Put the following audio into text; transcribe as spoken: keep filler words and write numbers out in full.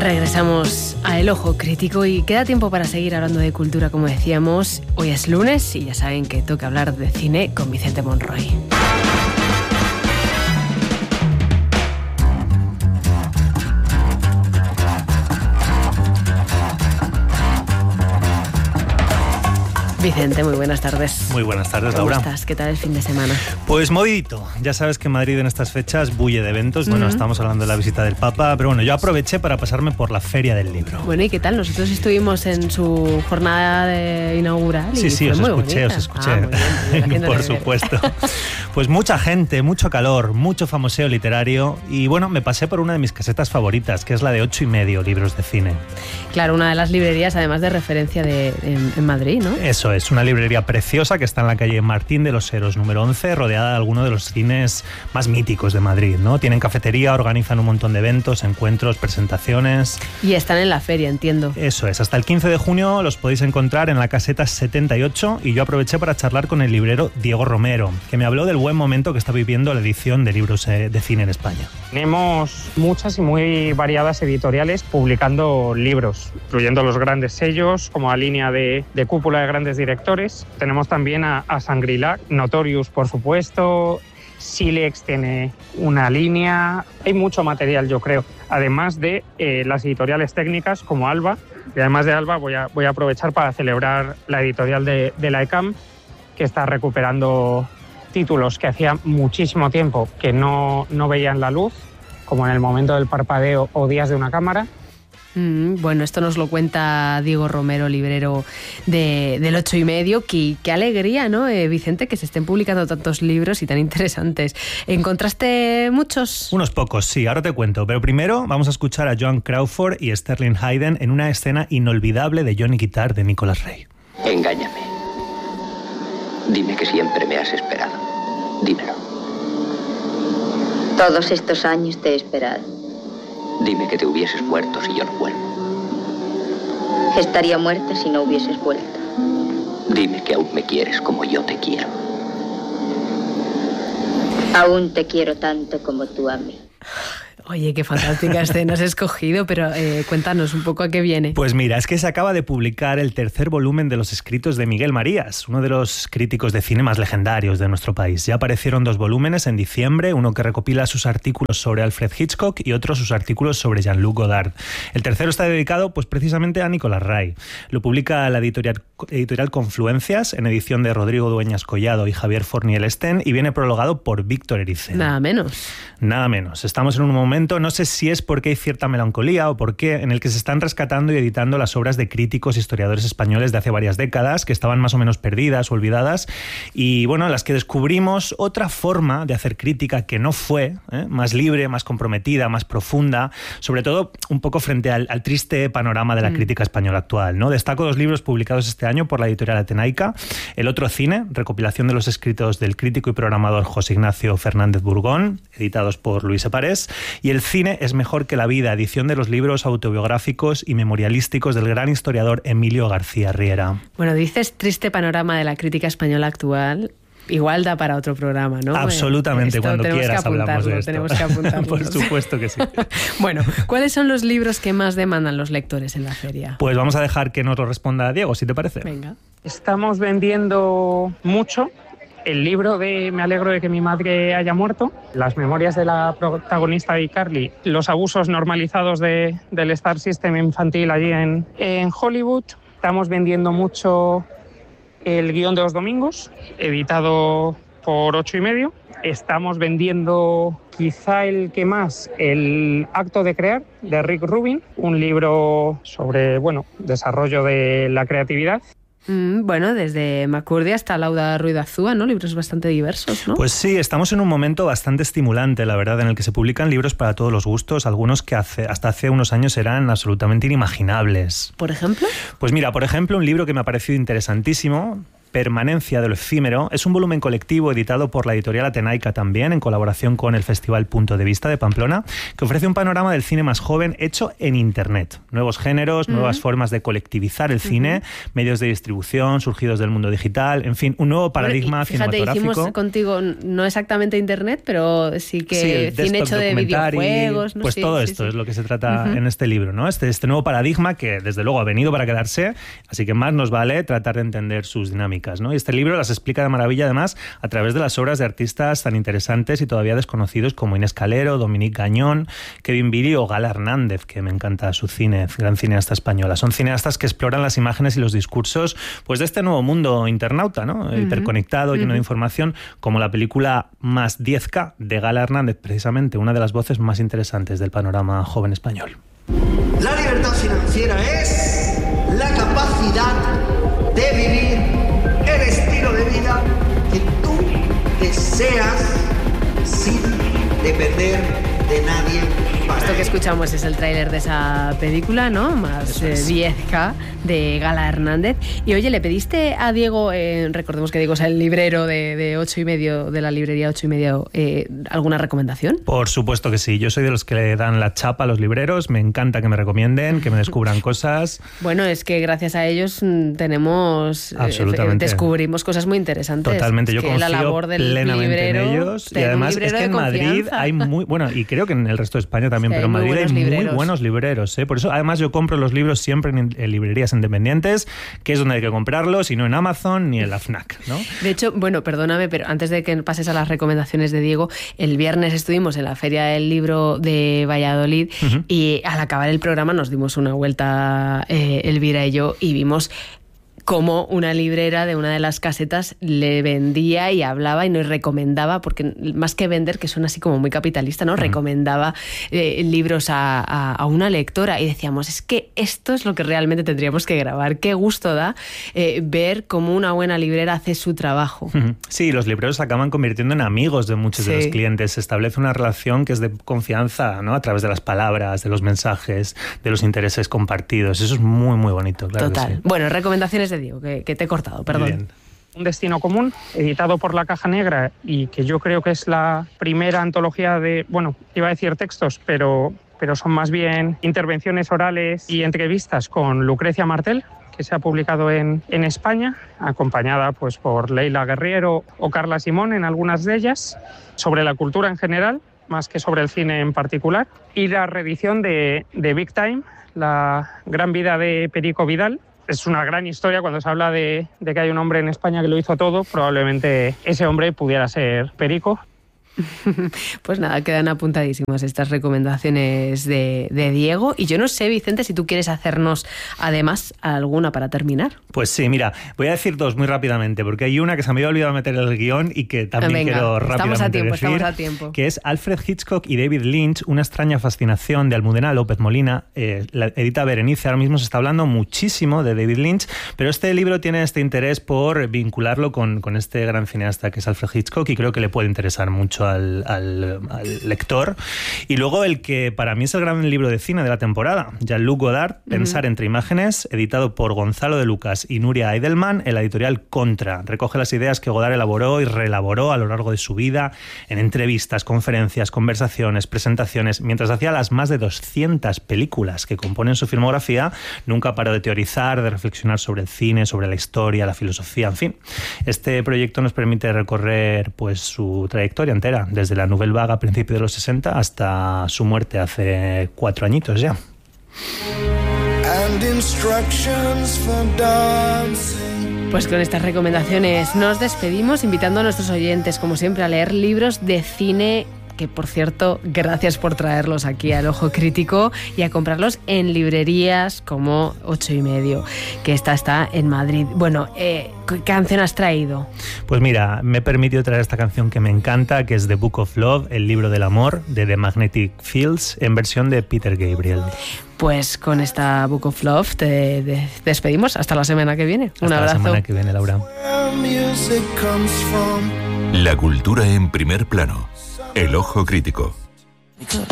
Regresamos a El Ojo Crítico y queda tiempo para seguir hablando de cultura, como decíamos. Hoy es lunes y ya saben que toca hablar de cine con Vicente Monroy. Vicente, muy buenas tardes. Muy buenas tardes, ¿Cómo Laura. ¿Cómo estás? ¿Qué tal el fin de semana? Pues movidito. Ya sabes que Madrid en estas fechas bulle de eventos. Bueno, uh-huh. estamos hablando de la visita del Papa, pero bueno, yo aproveché para pasarme por la Feria del Libro. Bueno, ¿y qué tal? Nosotros estuvimos en su jornada de inaugural y Sí, sí, fue os muy escuché, bonita. os escuché. Ah, muy bien, por supuesto. Pues mucha gente, mucho calor, mucho famoseo literario y bueno, me pasé por una de mis casetas favoritas, que es la de Ocho y Medio, libros de cine. Claro, una de las librerías además de referencia de, en, en Madrid, ¿no? Eso es, una librería preciosa que está en la calle Martín de los Heros número once, rodeada de algunos de los cines más míticos de Madrid, ¿no? Tienen cafetería, organizan un montón de eventos, encuentros, presentaciones. Y están en la feria, entiendo. Eso es, hasta el quince de junio los podéis encontrar en la caseta setenta y ocho y yo aproveché para charlar con el librero Diego Romero, que me habló del buen momento que está viviendo la edición de libros de cine en España. Tenemos muchas y muy variadas editoriales publicando libros, incluyendo los grandes sellos, como la línea de, de Cúpula de grandes directores. Tenemos también a, a Shangri-La, Notorious, por supuesto. Silex tiene una línea. Hay mucho material, yo creo. Además de eh, las editoriales técnicas como Alba. Y además de Alba voy a, voy a aprovechar para celebrar la editorial de, de la ECAM, que está recuperando títulos que hacía muchísimo tiempo que no, no veían la luz, como en El momento del parpadeo o Días de una cámara. Mm, bueno, esto nos lo cuenta Diego Romero, librero de, del Ocho y Medio. Qué, qué alegría, ¿no, eh, Vicente, que se estén publicando tantos libros y tan interesantes. ¿Encontraste muchos? Unos pocos, sí, ahora te cuento. Pero primero vamos a escuchar a Joan Crawford y Sterling Hayden en una escena inolvidable de Johnny Guitar de Nicolas Ray. Engáñame. Dime que siempre me has esperado. Dímelo. Todos estos años te he esperado. Dime que te hubieses muerto si yo no vuelvo. Estaría muerta si no hubieses vuelto. Dime que aún me quieres como yo te quiero. Aún te quiero tanto como tú a mí. Oye, qué fantástica escena has escogido, pero eh, cuéntanos un poco a qué viene. Pues mira, es que se acaba de publicar el tercer volumen de los escritos de Miguel Marías, uno de los críticos de cine más legendarios de nuestro país. Ya aparecieron dos volúmenes en diciembre, uno que recopila sus artículos sobre Alfred Hitchcock y otro sus artículos sobre Jean-Luc Godard. El tercero está dedicado pues precisamente a Nicolas Ray. Lo publica la editorial, editorial Confluencias, en edición de Rodrigo Dueñas Collado y Javier Forniel Estén, y viene prologado por Víctor Ericena. Nada menos. Nada menos. Estamos en un momento no sé si es porque hay cierta melancolía o por qué, en el que se están rescatando y editando las obras de críticos e historiadores españoles de hace varias décadas, que estaban más o menos perdidas o olvidadas, y bueno, las que descubrimos otra forma de hacer crítica que no fue, ¿eh? más libre, más comprometida, más profunda, sobre todo un poco frente al, al triste panorama de la mm. crítica española actual, ¿no? Destaco dos libros publicados este año por la editorial Atenaica: El otro cine, recopilación de los escritos del crítico y programador José Ignacio Fernández Burgón, editados por Luis Eparés, y El cine es mejor que la vida, edición de los libros autobiográficos y memorialísticos del gran historiador Emilio García Riera. Bueno, dices triste panorama de la crítica española actual. Igual da para otro programa, ¿no? Absolutamente, esto cuando quieras hablamos de esto. Tenemos que apuntarlo. Por supuesto que sí. Bueno, ¿cuáles son los libros que más demandan los lectores en la feria? Pues vamos a dejar que nos lo responda Diego, si te parece. Venga. Estamos vendiendo mucho el libro de Me alegro de que mi madre haya muerto, las memorias de la protagonista de iCarly, los abusos normalizados de, del Star System infantil allí en, en Hollywood. Estamos vendiendo mucho El guión de los domingos, editado por Ocho y Medio. Estamos vendiendo quizá el que más, El acto de crear, de Rick Rubin, un libro sobre, bueno, desarrollo de la creatividad. Mm, bueno, desde Macurdi hasta Lauda Ruiz Azúa, ¿no? Libros bastante diversos, ¿no? Pues sí, estamos en un momento bastante estimulante, la verdad, en el que se publican libros para todos los gustos, algunos que hace, hasta hace unos años eran absolutamente inimaginables. ¿Por ejemplo? Pues mira, por ejemplo, un libro que me ha parecido interesantísimo, Permanencia de lo efímero. Es un volumen colectivo editado por la editorial Atenaica también, en colaboración con el Festival Punto de Vista de Pamplona, que ofrece un panorama del cine más joven hecho en Internet. Nuevos géneros, uh-huh. nuevas formas de colectivizar el uh-huh. cine, medios de distribución surgidos del mundo digital, en fin, un nuevo paradigma bueno, y fíjate, cinematográfico. Hicimos contigo no exactamente Internet, pero sí que sí, cine hecho de videojuegos. ¿no? Pues sí, todo sí, esto sí. es lo que se trata uh-huh. en este libro, ¿no? Este, este nuevo paradigma que desde luego ha venido para quedarse, así que más nos vale tratar de entender sus dinámicas, ¿no? Y este libro las explica de maravilla además a través de las obras de artistas tan interesantes y todavía desconocidos como Inés Calero, Dominique Gañón, Kevin Biri o Gala Hernández, que me encanta su cine, gran cineasta española. Son cineastas que exploran las imágenes y los discursos pues de este nuevo mundo internauta, ¿no? Uh-huh. Hiperconectado, lleno uh-huh. de información, como la película Más diez K de Gala Hernández, precisamente una de las voces más interesantes del panorama joven español. La libertad financiera es la capacidad de vivir el estilo de vida que tú deseas sin depender de nadie. Esto que escuchamos es el tráiler de esa película, ¿no? Más eh, diez K de Gala Hernández. Y oye, le pediste a Diego, eh, recordemos que Diego es el librero de, de ocho y medio, de la librería ocho y medio, eh, ¿alguna recomendación? Por supuesto que sí. Yo soy de los que le dan la chapa a los libreros. Me encanta que me recomienden, que me descubran cosas. Bueno, es que gracias a ellos tenemos... Absolutamente. Eh, descubrimos cosas muy interesantes. Totalmente. Es Yo que confío la labor del plenamente librero, en ellos. Y además es que en Madrid hay muy... Bueno, y creo que en el resto de España también, sí, pero en Madrid hay muy libreros. buenos libreros, ¿eh? Por eso, además, yo compro los libros siempre en, en librerías independientes, que es donde hay que comprarlos, y no en Amazon ni en la FNAC, ¿no? De hecho, bueno, perdóname, pero antes de que pases a las recomendaciones de Diego, el viernes estuvimos en la Feria del Libro de Valladolid uh-huh. y al acabar el programa nos dimos una vuelta, eh, Elvira y yo, y vimos como una librera de una de las casetas le vendía y hablaba y nos recomendaba, porque más que vender, que son así como muy capitalista, ¿no? Uh-huh. Recomendaba eh, libros a, a, a una lectora y decíamos, es que esto es lo que realmente tendríamos que grabar. Qué gusto da eh, ver cómo una buena librera hace su trabajo. Uh-huh. Sí, los libreros se acaban convirtiendo en amigos de muchos sí. de los clientes. Se establece una relación que es de confianza, ¿no? A través de las palabras, de los mensajes, de los intereses compartidos. Eso es muy, muy bonito. Claro. Total. Sí. Bueno, recomendaciones de Diego, que, que te he cortado, perdón. Bien. Un destino común, editado por La Caja Negra y que yo creo que es la primera antología de, bueno, iba a decir textos, pero, pero son más bien intervenciones orales y entrevistas con Lucrecia Martel, que se ha publicado en, en España, acompañada pues, por Leila Guerriero o Carla Simón en algunas de ellas, sobre la cultura en general, más que sobre el cine en particular, y la reedición de, de Big Time, la gran vida de Perico Vidal. Es una gran historia cuando se habla de, de que hay un hombre en España que lo hizo todo. Probablemente ese hombre pudiera ser Perico. Pues nada, quedan apuntadísimas estas recomendaciones de, de Diego. Y yo no sé, Vicente, si tú quieres hacernos además alguna para terminar. Pues sí, mira, voy a decir dos muy rápidamente, porque hay una que se me había olvidado meter en el guión y que también Venga, quiero rápidamente estamos a tiempo, decir, estamos a tiempo. Que es Alfred Hitchcock y David Lynch, una extraña fascinación de Almudena López Molina. Eh, la edita Berenice, ahora mismo se está hablando muchísimo de David Lynch, pero este libro tiene este interés por vincularlo con, con este gran cineasta que es Alfred Hitchcock, y creo que le puede interesar mucho Al, al, al lector. Y luego el que para mí es el gran libro de cine de la temporada, Jean-Luc Godard, Pensar uh-huh. entre imágenes, editado por Gonzalo de Lucas y Nuria Eidelman en la editorial Contra. Recoge las ideas que Godard elaboró y reelaboró a lo largo de su vida en entrevistas, conferencias, conversaciones, presentaciones. Mientras hacía las más de doscientas películas que componen su filmografía, nunca paró de teorizar, de reflexionar sobre el cine, sobre la historia, la filosofía, en fin. Este proyecto nos permite recorrer pues su trayectoria entera, desde la Nouvelle Vague a principios de los sesenta hasta su muerte hace cuatro añitos ya. Pues con estas recomendaciones nos despedimos, invitando a nuestros oyentes, como siempre, a leer libros de cine, que por cierto, gracias por traerlos aquí al Ojo Crítico, y a comprarlos en librerías como Ocho y Medio, que esta está en Madrid. Bueno, eh, ¿qué canción has traído? Pues mira, me he permitido traer esta canción que me encanta, que es The Book of Love, el libro del amor, de The Magnetic Fields, en versión de Peter Gabriel. Pues con esta Book of Love te de- despedimos. Hasta la semana que viene. Hasta Un abrazo. la semana que viene, Laura. La cultura en primer plano. El Ojo Crítico.